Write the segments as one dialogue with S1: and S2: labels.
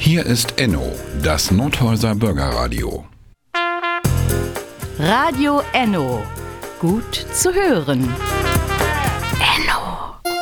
S1: Hier ist Enno, das Nordhäuser Bürgerradio.
S2: Radio Enno. Gut zu hören. Enno.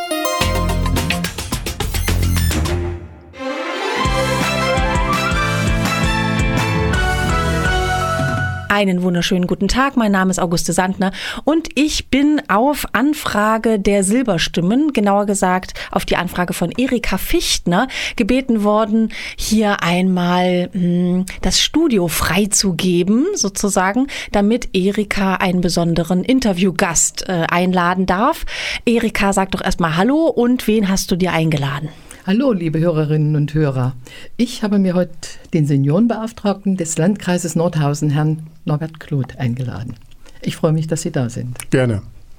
S3: Einen wunderschönen guten Tag, mein Name ist Auguste Sandner und ich bin auf Anfrage der Silberstimmen, genauer gesagt auf die Anfrage von Erika Fichtner, gebeten worden, hier einmal das Studio freizugeben, sozusagen, damit Erika einen besonderen Interviewgast einladen darf. Erika, sag doch erstmal Hallo und wen hast du dir eingeladen?
S4: Hallo, liebe Hörerinnen und Hörer. Ich habe mir heute den Seniorenbeauftragten des Landkreises Nordhausen, Herrn Norbert Kloth, eingeladen. Ich freue mich, dass Sie da sind.
S5: Gerne.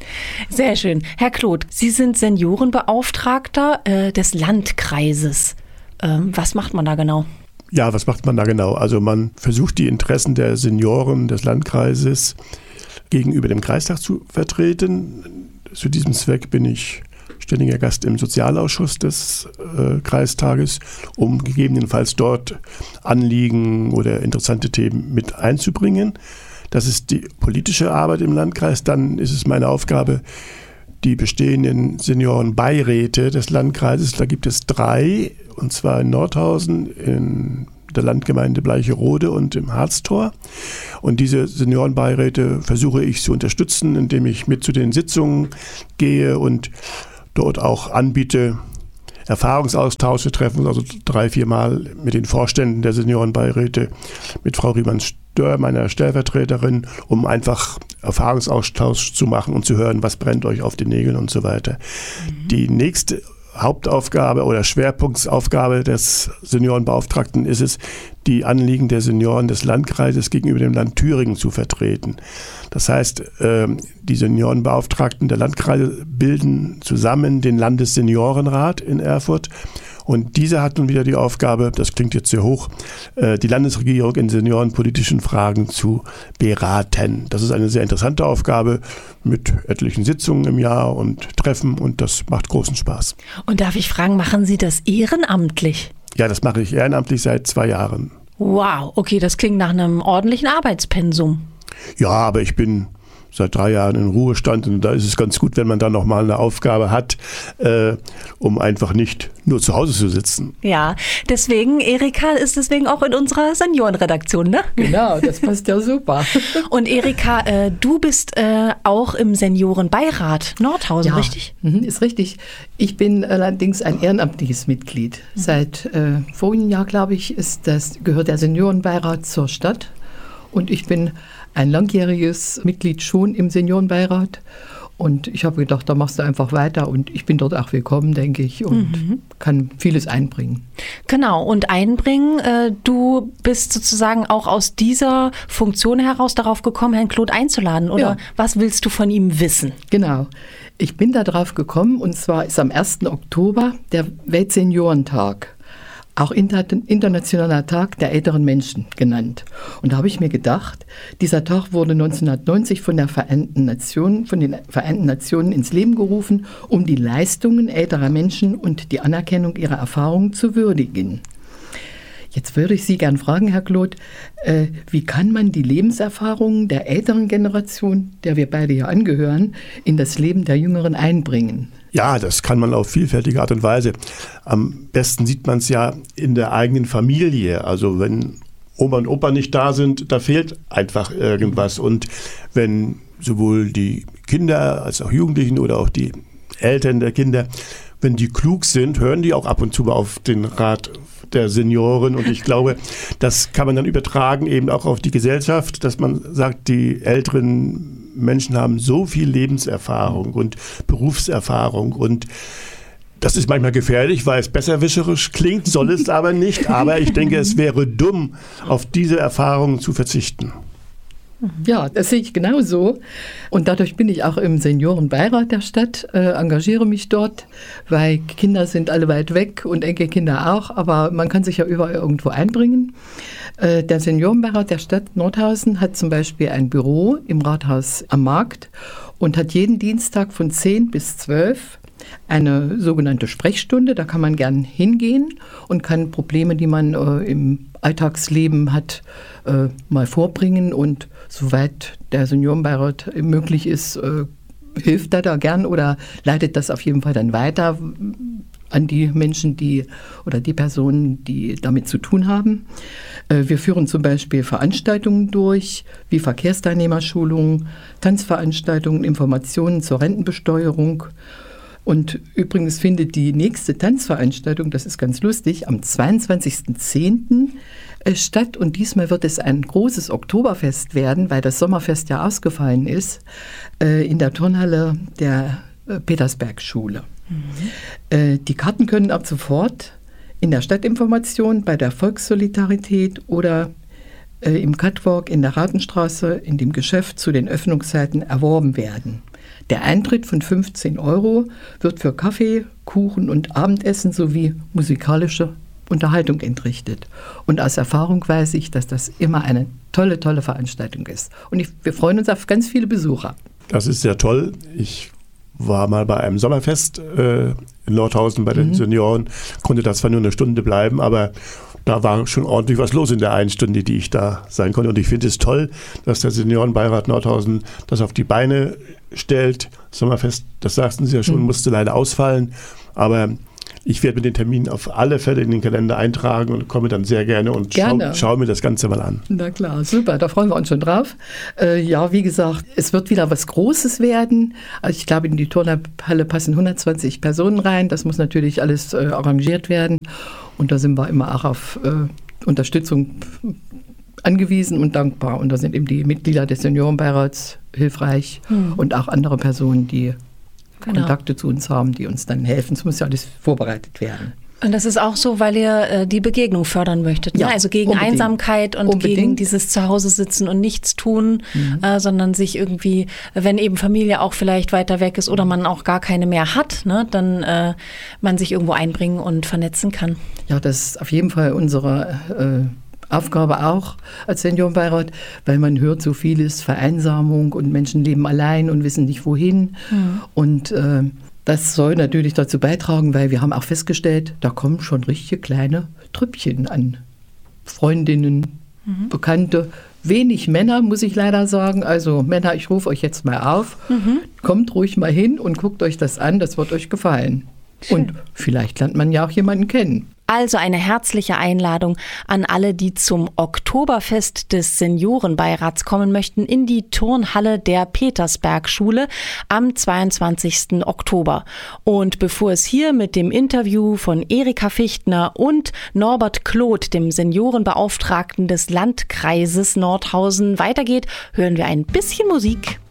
S3: Sehr schön. Herr Kloth, Sie sind Seniorenbeauftragter des Landkreises. Was macht man da genau?
S5: Ja, was macht man da genau? Also man versucht die Interessen der Senioren des Landkreises gegenüber dem Kreistag zu vertreten. Zu diesem Zweck bin ich ständiger Gast im Sozialausschuss des Kreistages, um gegebenenfalls dort Anliegen oder interessante Themen mit einzubringen. Das ist die politische Arbeit im Landkreis. Dann ist es meine Aufgabe, die bestehenden Seniorenbeiräte des Landkreises, da gibt es 3, und zwar in Nordhausen, in der Landgemeinde Bleicherode und im Harztor. Und diese Seniorenbeiräte versuche ich zu unterstützen, indem ich mit zu den Sitzungen gehe und dort auch anbiete, Erfahrungsaustausche treffen, also 3-4 Mal mit den Vorständen der Seniorenbeiräte, mit Frau Riemann-Stör, meiner Stellvertreterin, um einfach Erfahrungsaustausch zu machen und zu hören, was brennt euch auf den Nägeln und so weiter. Die nächste Hauptaufgabe oder Schwerpunktsaufgabe des Seniorenbeauftragten ist es, die Anliegen der Senioren des Landkreises gegenüber dem Land Thüringen zu vertreten. Das heißt, die Seniorenbeauftragten der Landkreise bilden zusammen den Landesseniorenrat in Erfurt. Und dieser hat nun wieder die Aufgabe, das klingt jetzt sehr hoch, die Landesregierung in seniorenpolitischen Fragen zu beraten. Das ist eine sehr interessante Aufgabe mit etlichen Sitzungen im Jahr und Treffen, und das macht großen Spaß.
S3: Und darf ich fragen, machen Sie das ehrenamtlich?
S5: Ja, das mache ich ehrenamtlich seit 2 Jahren.
S3: Wow, okay, das klingt nach einem ordentlichen Arbeitspensum.
S5: Ja, aber ich bin seit 3 Jahren in Ruhestand, und da ist es ganz gut, wenn man dann nochmal eine Aufgabe hat, um einfach nicht nur zu Hause zu sitzen.
S3: Ja, deswegen, Erika ist deswegen auch in unserer Seniorenredaktion, ne?
S4: Genau, das passt ja super.
S3: Und Erika, du bist auch im Seniorenbeirat Nordhausen,
S4: Ja,
S3: richtig?
S4: Ist richtig. Ich bin allerdings ein ehrenamtliches Mitglied. Seit vorigen Jahr, glaube ich, gehört der Seniorenbeirat zur Stadt. Und ich bin ein langjähriges Mitglied schon im Seniorenbeirat. Und ich habe gedacht, da machst du einfach weiter. Und ich bin dort auch willkommen, denke ich, und kann vieles einbringen.
S3: Genau, und einbringen. Du bist sozusagen auch aus dieser Funktion heraus darauf gekommen, Herrn Kloth einzuladen. Oder
S4: Ja.
S3: Was willst du von ihm wissen?
S4: Genau. Ich bin da drauf gekommen, und zwar ist am 1. Oktober der Weltseniorentag, auch Internationaler Tag der älteren Menschen genannt. Und da habe ich mir gedacht, dieser Tag wurde 1990 von den Vereinten Nationen ins Leben gerufen, um die Leistungen älterer Menschen und die Anerkennung ihrer Erfahrungen zu würdigen. Jetzt würde ich Sie gern fragen, Herr Kloth, wie kann man die Lebenserfahrungen der älteren Generation, der wir beide hier angehören, in das Leben der Jüngeren einbringen?
S5: Ja, das kann man auf vielfältige Art und Weise. Am besten sieht man es ja in der eigenen Familie. Also wenn Oma und Opa nicht da sind, da fehlt einfach irgendwas. Und wenn sowohl die Kinder als auch Jugendlichen oder auch die Eltern der Kinder, wenn die klug sind, hören die auch ab und zu auf den Rat der Senioren. Und ich glaube, das kann man dann übertragen eben auch auf die Gesellschaft, dass man sagt, die älteren Menschen haben so viel Lebenserfahrung und Berufserfahrung, und das ist manchmal gefährlich, weil es besserwischerisch klingt, soll es aber nicht. Aber ich denke, es wäre dumm, auf diese Erfahrungen zu verzichten.
S4: Ja, das sehe ich genauso. Und dadurch bin ich auch im Seniorenbeirat der Stadt, engagiere mich dort, weil Kinder sind alle weit weg und Enkelkinder auch, aber man kann sich ja überall irgendwo einbringen. Der Seniorenbeirat der Stadt Nordhausen hat zum Beispiel ein Büro im Rathaus am Markt und hat jeden Dienstag von 10 bis 12 eine sogenannte Sprechstunde. Da kann man gern hingehen und kann Probleme, die man im Alltagsleben hat, mal vorbringen. Und soweit der Seniorenbeirat möglich ist, hilft er da gern oder leitet das auf jeden Fall dann weiter an die Menschen, die Personen, die damit zu tun haben. Wir führen zum Beispiel Veranstaltungen durch, wie Verkehrsteilnehmerschulungen, Tanzveranstaltungen, Informationen zur Rentenbesteuerung. Und übrigens findet die nächste Tanzveranstaltung, das ist ganz lustig, am 22.10. statt. Und diesmal wird es ein großes Oktoberfest werden, weil das Sommerfest ja ausgefallen ist, in der Turnhalle der Petersberg-Schule. Die Karten können ab sofort in der Stadtinformation, bei der Volkssolidarität oder im Catwalk in der Ratenstraße in dem Geschäft zu den Öffnungszeiten erworben werden. Der Eintritt von 15 € wird für Kaffee, Kuchen und Abendessen sowie musikalische Unterhaltung entrichtet. Und aus Erfahrung weiß ich, dass das immer eine tolle, tolle Veranstaltung ist. Und wir freuen uns auf ganz viele Besucher.
S5: Das ist sehr toll. Ich war mal bei einem Sommerfest in Nordhausen bei den Senioren, konnte das zwar nur eine Stunde bleiben, aber da war schon ordentlich was los in der einen Stunde, die ich da sein konnte. Und ich finde es toll, dass der Seniorenbeirat Nordhausen das auf die Beine stellt. Sommerfest, das sagten Sie ja schon, musste leider ausfallen, aber ich werde mir den Termin auf alle Fälle in den Kalender eintragen und komme dann sehr gerne und schaue mir das Ganze mal an.
S4: Na klar, super, da freuen wir uns schon drauf. Ja, wie gesagt, es wird wieder was Großes werden. Also ich glaube, in die Turnhalle passen 120 Personen rein. Das muss natürlich alles arrangiert werden. Und da sind wir immer auch auf Unterstützung angewiesen und dankbar. Und da sind eben die Mitglieder des Seniorenbeirats hilfreich und auch andere Personen, die Kontakte zu uns haben, die uns dann helfen. Es muss ja alles vorbereitet werden.
S3: Und das ist auch so, weil ihr die Begegnung fördern möchtet.
S4: Ja,
S3: ne? Also gegen
S4: unbedingt.
S3: Einsamkeit und gegen dieses Zuhause sitzen und nichts tun, sondern sich irgendwie, wenn eben Familie auch vielleicht weiter weg ist oder man auch gar keine mehr hat, ne, dann man sich irgendwo einbringen und vernetzen kann.
S4: Ja, das ist auf jeden Fall unsere Aufgabe auch als Seniorenbeirat, weil man hört so vieles, Vereinsamung und Menschen leben allein und wissen nicht wohin. Und das soll natürlich dazu beitragen, weil wir haben auch festgestellt, da kommen schon richtige kleine Trüppchen an Freundinnen, Bekannte. Wenig Männer, muss ich leider sagen. Also Männer, ich rufe euch jetzt mal auf. Kommt ruhig mal hin und guckt euch das an, das wird euch gefallen.
S3: Schön.
S4: Und vielleicht lernt man ja auch jemanden kennen.
S3: Also eine herzliche Einladung an alle, die zum Oktoberfest des Seniorenbeirats kommen möchten, in die Turnhalle der Petersberg-Schule am 22. Oktober. Und bevor es hier mit dem Interview von Erika Fichtner und Norbert Kloth, dem Seniorenbeauftragten des Landkreises Nordhausen, weitergeht, hören wir ein bisschen Musik.